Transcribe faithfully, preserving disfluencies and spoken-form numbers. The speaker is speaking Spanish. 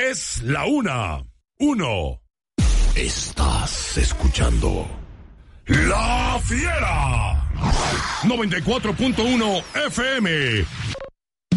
Es la una. Uno. Estás escuchando La Fiera. noventa y cuatro punto uno F M.